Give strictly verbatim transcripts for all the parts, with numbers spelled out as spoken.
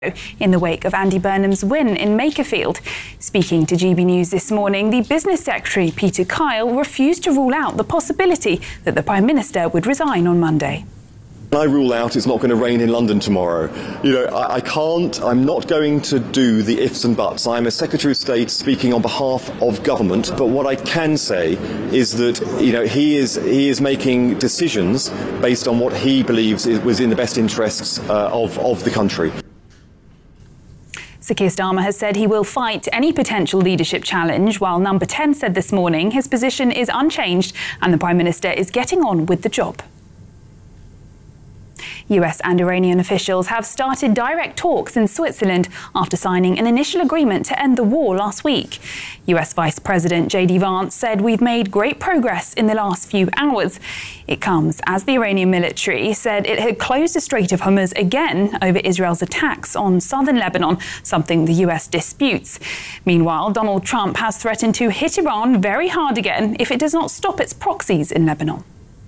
in the wake of Andy Burnham's win in Makerfield. Speaking to G B News this morning, the Business Secretary, Peter Kyle, refused to rule out the possibility that the Prime Minister would resign on Monday. I rule out it's not going to rain in London tomorrow. You know, I, I can't, I'm not going to do the ifs and buts. I'm a Secretary of State speaking on behalf of government, but what I can say is that, you know, he is he is making decisions based on what he believes is, was in the best interests uh, of, of the country. Sir Keir Starmer has said he will fight any potential leadership challenge, while Number ten said this morning his position is unchanged and the Prime Minister is getting on with the job. U S and Iranian officials have started direct talks in Switzerland after signing an initial agreement to end the war last week. U S Vice President J D Vance said we've made great progress in the last few hours. It comes as the Iranian military said it had closed the Strait of Hormuz again over Israel's attacks on southern Lebanon, something the U S disputes. Meanwhile, Donald Trump has threatened to hit Iran very hard again if it does not stop its proxies in Lebanon.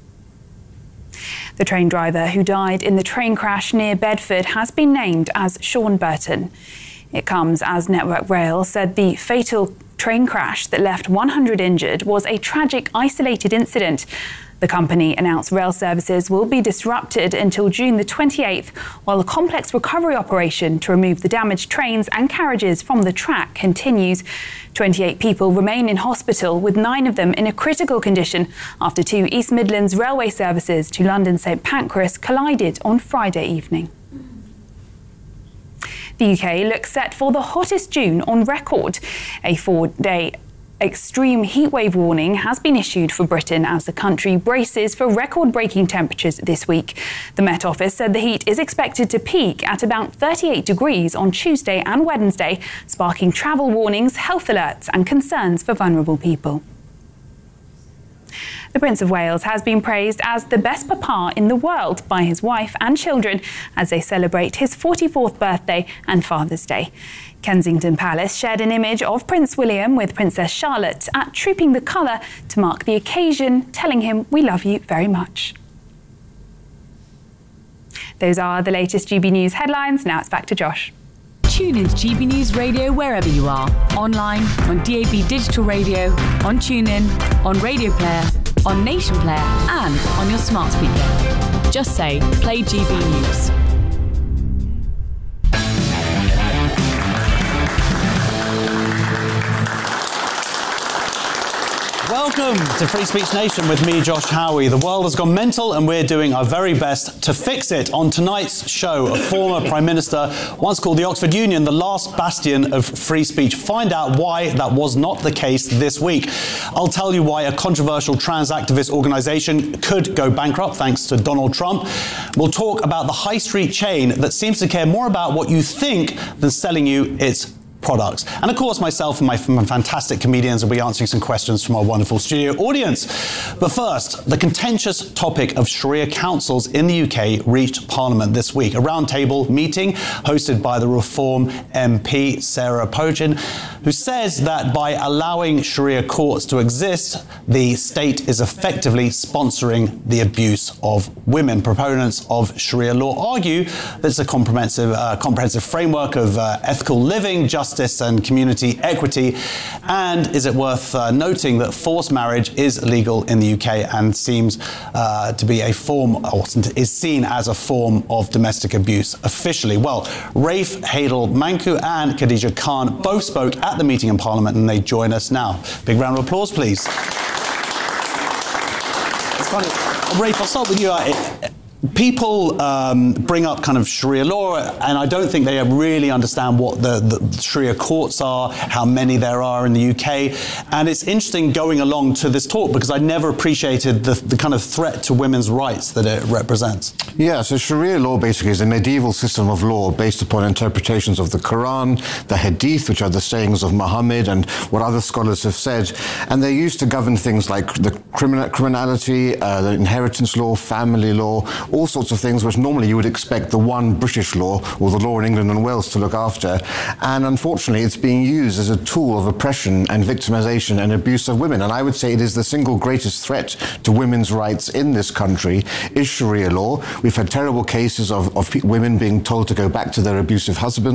The train driver who died in the train crash near Bedford has been named as Sean Burton. It comes as Network Rail said the fatal train crash that left one hundred injured was a tragic, isolated incident. The company announced rail services will be disrupted until June the twenty-eighth, while a complex recovery operation to remove the damaged trains and carriages from the track continues. twenty-eight people remain in hospital, with nine of them in a critical condition after two East Midlands railway services to London St Pancras collided on Friday evening. The U K looks set for the hottest June on record. A four-day extreme heatwave warning has been issued for Britain as the country braces for record-breaking temperatures this week. The Met Office said the heat is expected to peak at about thirty-eight degrees on Tuesday and Wednesday, sparking travel warnings, health alerts and concerns for vulnerable people. The Prince of Wales has been praised as the best papa in the world by his wife and children as they celebrate his forty-fourth birthday and Father's Day. Kensington Palace shared an image of Prince William with Princess Charlotte at Trooping the Colour to mark the occasion, telling him, "We love you very much." Those are the latest G B News headlines. Now it's back to Josh. Tune into G B News Radio wherever you are, online, on D A B Digital Radio, on TuneIn, on Radio Player, on Nation Player and on your smart speaker. Just say, play G B News. Welcome to Free Speech Nation with me, Josh Howie. The world has gone mental and we're doing our very best to fix it. On tonight's show, a former Prime Minister once called the Oxford Union the last bastion of free speech. Find out why that was not the case this week. I'll tell you why a controversial trans activist organisation could go bankrupt thanks to Donald Trump. We'll talk about the high street chain that seems to care more about what you think than selling you its products. And of course, myself and my fantastic comedians will be answering some questions from our wonderful studio audience. But first, the contentious topic of Sharia councils in the U K reached Parliament this week. A roundtable meeting hosted by the Reform M P, Sarah Pogin, who says that by allowing Sharia courts to exist, the state is effectively sponsoring the abuse of women. Proponents of Sharia law argue that it's a comprehensive, uh, comprehensive framework of uh, ethical living, justice and community equity. And is it worth uh, noting that forced marriage is legal in the U K and seems uh, to be a form, or is seen as a form of domestic abuse officially? Well, Rafe Hadel Manku and Khadija Khan both spoke at the meeting in Parliament and they join us now. Big round of applause, please. It's funny. Rafe, I'll start with you. People um, bring up kind of Sharia law, and I don't think they really understand what the, the Sharia courts are, how many there are in the U K. And it's interesting going along to this talk because I never appreciated the, the kind of threat to women's rights that it represents. Yeah, so Sharia law basically is a medieval system of law based upon interpretations of the Quran, the Hadith, which are the sayings of Muhammad and what other scholars have said. And they're used to govern things like the criminal, criminality, uh, the inheritance law, family law, all sorts of things which normally you would expect the one British law or the law in England and Wales to look after. And unfortunately, it's being used as a tool of oppression and victimization and abuse of women. And I would say it is the single greatest threat to women's rights in this country is Sharia law. We've had terrible cases of, of women being told to go back to their abusive husbands.